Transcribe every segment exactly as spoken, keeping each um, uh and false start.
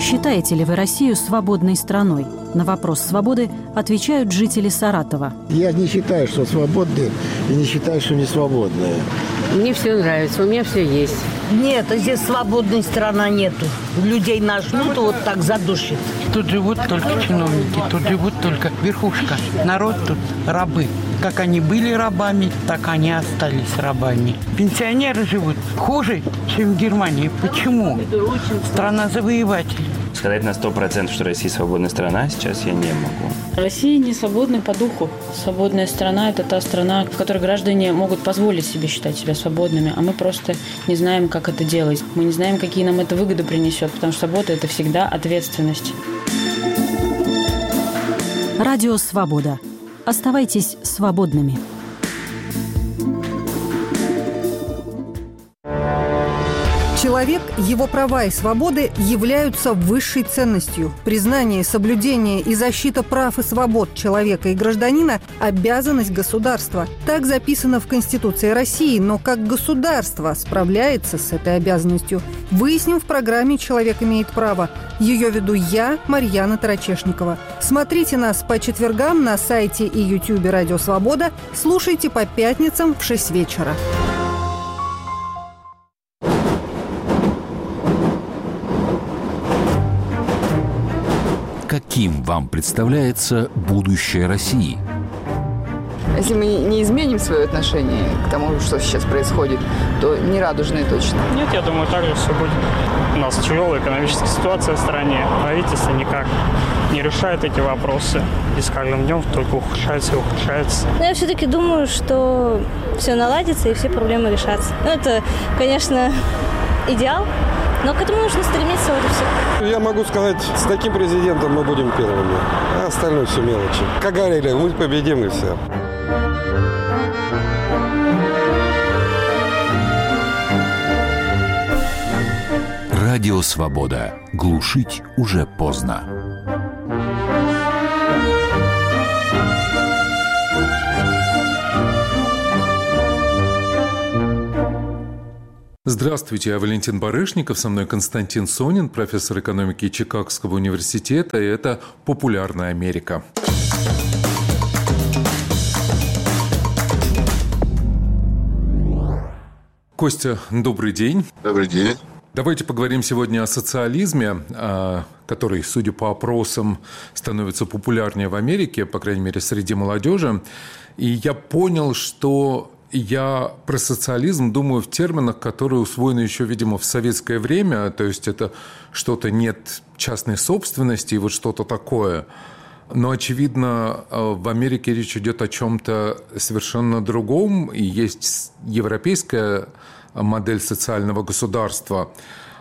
Считаете ли вы Россию свободной страной? На вопрос свободы отвечают жители Саратова. Я не считаю, что свободные, и не считаю, что не свободные. Мне все нравится, у меня все есть. Нет, здесь свободной страны нету. Людей нажмут, вот так задушит. Тут живут только чиновники, тут живут только верхушка. Народ тут рабы. Как они были рабами, так они остались рабами. Пенсионеры живут хуже, чем в Германии. Почему? Страна завоеватель. Сказать на сто процентов, что Россия свободная страна, сейчас я не могу. Россия не свободна по духу. Свободная страна – это та страна, в которой граждане могут позволить себе считать себя свободными, а мы просто не знаем, как это делать. Мы не знаем, какие нам это выгоды принесет, потому что свобода – это всегда ответственность. Радио «Свобода». Оставайтесь свободными. Человек, его права и свободы являются высшей ценностью. Признание, соблюдение и защита прав и свобод человека и гражданина – обязанность государства. Так записано в Конституции России, но как государство справляется с этой обязанностью, выясним в программе «Человек имеет право». Ее веду я, Марьяна Тарачешникова. Смотрите нас по четвергам на сайте и ютубе «Радио Свобода». Слушайте по пятницам в шесть вечера. Каким вам представляется будущее России? Если мы не изменим свое отношение к тому, что сейчас происходит, то не радужные точно. Нет, я думаю, так же все будет. У нас тяжелая экономическая ситуация в стране. Правительство никак не решает эти вопросы. И с каждым днем только ухудшается и ухудшается. Но я все-таки думаю, что все наладится и все проблемы решатся. Ну, это, конечно, идеал. Но к этому нужно стремиться, вот и все. Я могу сказать, с таким президентом мы будем первыми, а остальное все мелочи. Как говорили, мы победим и все. Радио «Свобода». Глушить уже поздно. Здравствуйте, я Валентин Барышников, со мной Константин Сонин, профессор экономики Чикагского университета, и это «Популярная Америка». Костя, добрый день. Добрый день. Давайте поговорим сегодня о социализме, который, судя по опросам, становится популярнее в Америке, по крайней мере, среди молодежи. И я понял, что я про социализм думаю в терминах, которые усвоены еще, видимо, в советское время. То есть это что-то нет частной собственности и вот что-то такое. Но, очевидно, в Америке речь идет о чем-то совершенно другом. И есть европейская модель социального государства.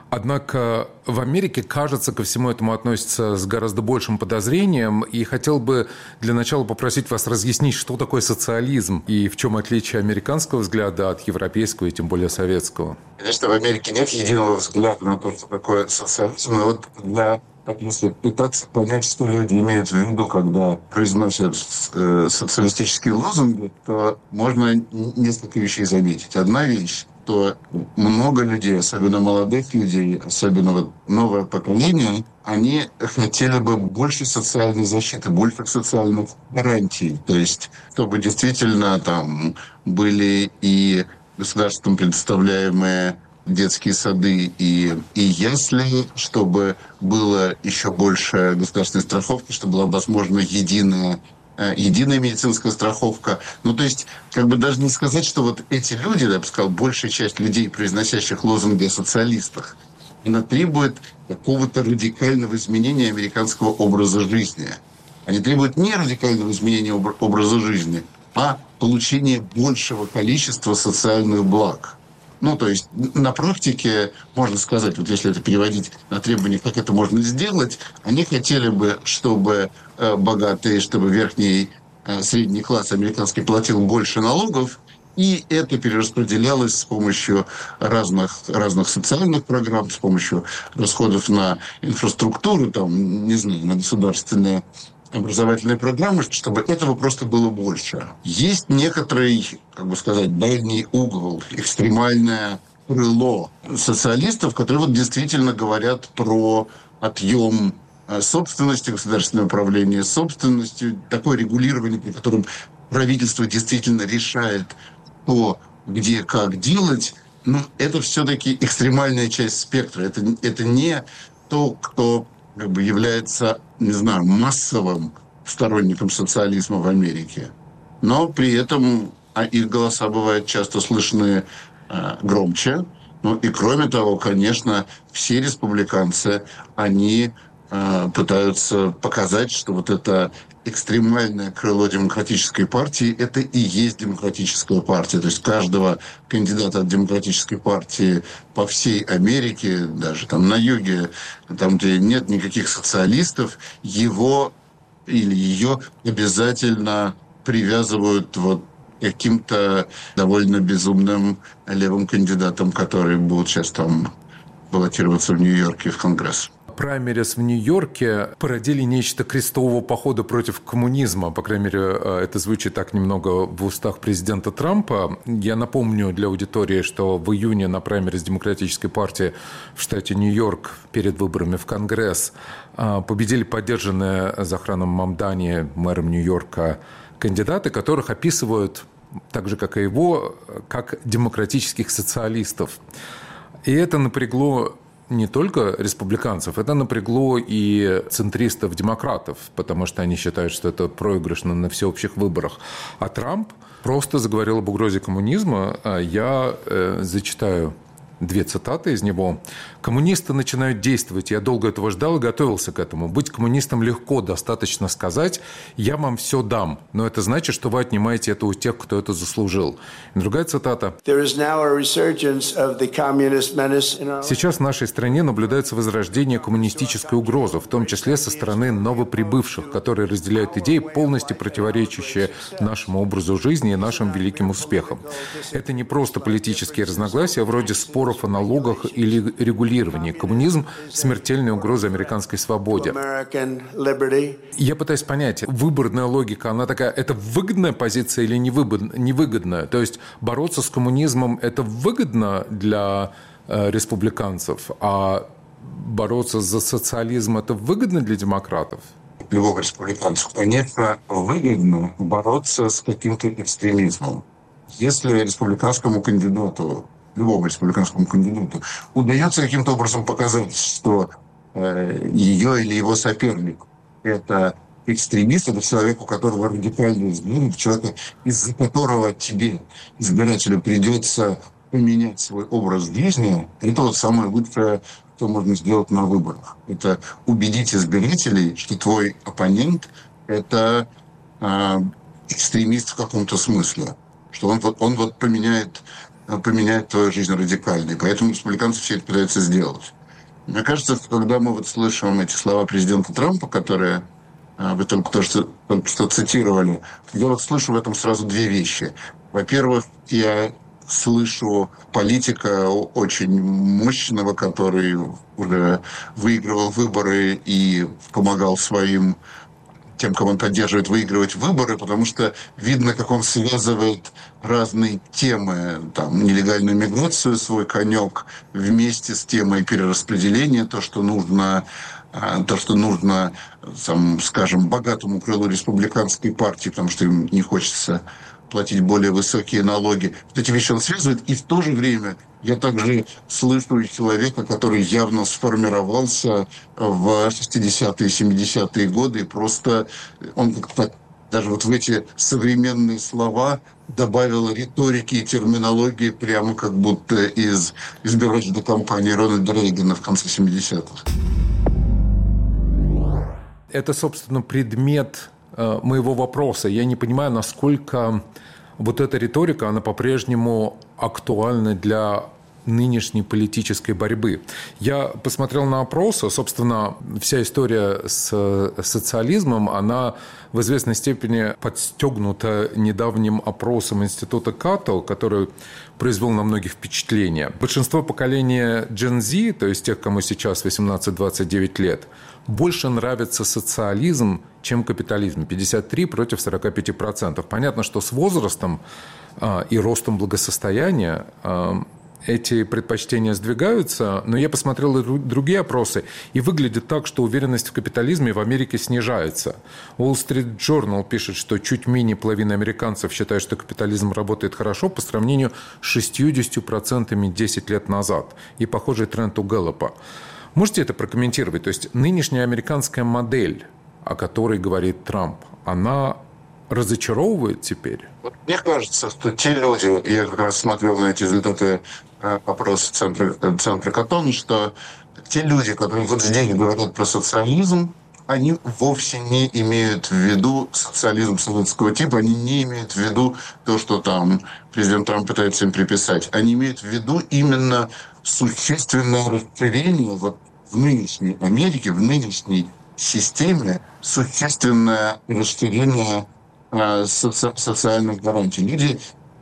Однако в Америке, кажется, ко всему этому относится с гораздо большим подозрением. И хотел бы для начала попросить вас разъяснить, что такое социализм и в чем отличие американского взгляда от европейского и тем более советского. Конечно, в Америке нет единого взгляда на то, что такое социализм. Но вот для, так, если пытаться понять, что люди имеют в виду, когда произносят э, социалистические лозунги, то можно несколько вещей заметить. Одна вещь, что много людей, особенно молодых людей, особенно вот новое поколение, они хотели бы больше социальной защиты, больше социальных гарантий. То есть, чтобы действительно там были и государством предоставляемые детские сады и, и ясли, чтобы было еще больше государственной страховки, чтобы была возможна единая единая медицинская страховка. Ну, то есть, как бы даже не сказать, что вот эти люди, я бы сказал, большая часть людей, произносящих лозунги о социалистах, она требует какого-то радикального изменения американского образа жизни. Они требуют не радикального изменения образа жизни, а получения большего количества социальных благ. Ну, то есть на практике, можно сказать, вот если это переводить на требования, как это можно сделать, они хотели бы, чтобы э, богатые, чтобы верхний, э, средний класс американский платил больше налогов, и это перераспределялось с помощью разных, разных социальных программ, с помощью расходов на инфраструктуру, там, не знаю, на государственные образовательные программы, чтобы этого просто было больше. Есть некоторый, как бы сказать, дальний угол, экстремальное крыло социалистов, которые вот действительно говорят про отъем собственности, государственное управление собственностью, такое регулирование, при котором правительство действительно решает то, где, как делать, но это все-таки экстремальная часть спектра. Это, это не то, кто как бы является, не знаю, массовым сторонником социализма в Америке. Но при этом а их голоса бывают часто слышны а, громче. Ну и кроме того, конечно, все республиканцы, они а, пытаются показать, что вот это экстремальное крыло демократической партии – это и есть демократическая партия. То есть каждого кандидата от демократической партии по всей Америке, даже там на юге, там, где нет никаких социалистов, его или ее обязательно привязывают вот к каким-то довольно безумным левым кандидатам, которые будут сейчас там баллотироваться в Нью-Йорке в Конгресс. Праймерис в Нью-Йорке породили нечто крестового похода против коммунизма. По крайней мере, это звучит так немного в устах президента Трампа. Я напомню для аудитории, что в июне на праймерис Демократической партии в штате Нью-Йорк перед выборами в Конгресс победили поддержанные Захраном Мамдани, мэром Нью-Йорка, кандидаты, которых описывают, так же, как и его, как демократических социалистов. И это напрягло не только республиканцев, это напрягло и центристов-демократов, потому что они считают, что это проигрышно на всеобщих выборах. А Трамп просто заговорил об угрозе коммунизма. Я э, зачитаю две цитаты из него. «Коммунисты начинают действовать. Я долго этого ждал и готовился к этому. Быть коммунистом легко, достаточно сказать: я вам все дам. Но это значит, что вы отнимаете это у тех, кто это заслужил». И другая цитата. «Сейчас в нашей стране наблюдается возрождение коммунистической угрозы, в том числе со стороны новоприбывших, которые разделяют идеи, полностью противоречащие нашему образу жизни и нашим великим успехам. Это не просто политические разногласия вроде споров о налогах или регулировании. Коммунизм – смертельная угроза американской свободе». Я пытаюсь понять, выборная логика, она такая, это выгодная позиция или невыгодная? То есть бороться с коммунизмом – это выгодно для э, республиканцев, а бороться за социализм – это выгодно для демократов? Любого республиканцу, конечно, выгодно бороться с каким-то экстремизмом. Если республиканскому кандидату любому республиканскому кандидату удается каким-то образом показать, что э, ее или его соперник – это экстремист, это человек, у которого радикальный взгляд, человек, из-за которого тебе, избирателю, придется поменять свой образ жизни, это вот самое лучшее, что можно сделать на выборах. Это убедить избирателей, что твой оппонент – это э, экстремист в каком-то смысле, что он вот, он вот поменяет поменять твою жизнь радикально. И поэтому республиканцы все это пытаются сделать. Мне кажется, что когда мы вот слышим эти слова президента Трампа, которые вы только что, только что цитировали, я вот слышу в этом сразу две вещи. Во-первых, я слышу политика очень мощного, который уже выигрывал выборы и помогал своим тем, кого он поддерживает, выигрывать выборы, потому что видно, как он связывает разные темы, там, нелегальную миграцию, свой конек, вместе с темой перераспределения, то, что нужно, то, что нужно, там, скажем, богатому крылу республиканской партии, потому что им не хочется платить более высокие налоги. Вот эти вещи он связывает, и в то же время я также слышу человека, который явно сформировался в шестидесятые, семидесятые годы, и просто он как-то даже вот в эти современные слова добавил риторики и терминологии прямо как будто из избирательной кампании Рональда Рейгана в конце семидесятых. Это, собственно, предмет моего вопроса. Я не понимаю, насколько вот эта риторика, она по-прежнему актуальна для нынешней политической борьбы. Я посмотрел на опросы. Собственно, вся история с социализмом, она в известной степени подстегнута недавним опросом Института Каттел, который произвел на многих впечатление. Большинство поколения Gen Z, то есть тех, кому сейчас восемнадцать-двадцать девять лет, больше нравится социализм, чем капитализм. пятьдесят три против сорок пять процентов. Понятно, что с возрастом э, и ростом благосостояния э, эти предпочтения сдвигаются, но я посмотрел и другие опросы, и выглядит так, что уверенность в капитализме в Америке снижается. Wall Street Journal пишет, что чуть менее половины американцев считают, что капитализм работает хорошо по сравнению с шестьюдесятью процентами десять лет назад. И похожий тренд у Гэллопа. Можете это прокомментировать? То есть нынешняя американская модель, о которой говорит Трамп, она разочаровывает теперь? Мне кажется, что те люди, я как раз смотрел на эти результаты опроса центра, центра Катон, что те люди, которые вот здесь говорят про социализм, они вовсе не имеют в виду социализм советского типа, они не имеют в виду то, что там президент Трамп пытается им приписать. Они имеют в виду именно существенное расширение вот в нынешней Америке, в нынешней системе, существенное расширение э, соци- социальных гарантий. Люди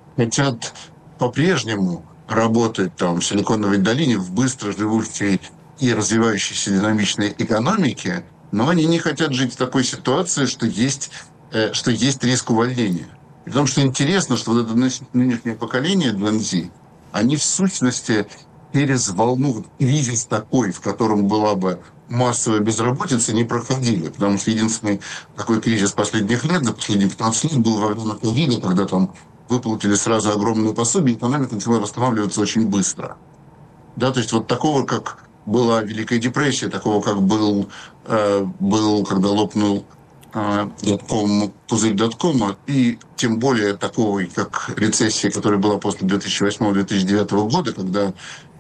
хотят по-прежнему работать там в Силиконовой долине, в быстро живущей и развивающейся динамичной экономике, но они не хотят жить в такой ситуации, что есть, э, что есть риск увольнения. Потому что интересно, что вот это нынешнее поколение Gen Z, они в сущности через волну, кризис такой, в котором была бы массовая безработица, не проходили. Потому что единственный такой кризис последних лет, за последние пятнадцать лет, был во время ковида, когда там выплатили сразу огромные пособия, и экономика начала восстанавливаться очень быстро. Да, то есть вот такого, как была Великая депрессия, такого, как был, э, был когда лопнул э, дотком, пузырь доткома, и тем более такого, как рецессия, которая была после две тысячи восьмого - две тысячи девятого года, когда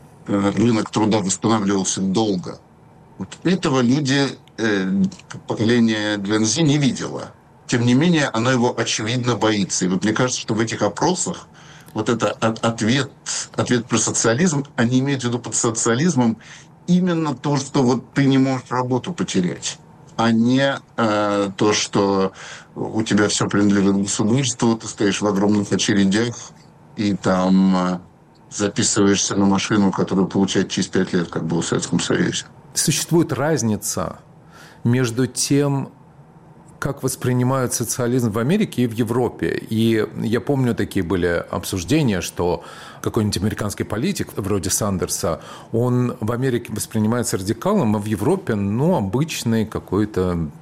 э, рынок труда восстанавливался долго. Вот этого люди, э, поколение Gen Z не видело. Тем не менее, оно его, очевидно, боится. И вот мне кажется, что в этих опросах вот это ответ, ответ про социализм, они имеют в виду под социализмом именно то, что вот ты не можешь работу потерять, а не э, то, что у тебя все принадлежит государству, ты стоишь в огромных очередях и там э, записываешься на машину, которую получать через пять лет, как было в Советском Союзе. Существует разница между тем, как воспринимают социализм в Америке и в Европе. И я помню, такие были обсуждения, что какой-нибудь американский политик, вроде Сандерса, он в Америке воспринимается радикалом, а в Европе, ну, обычный какой-то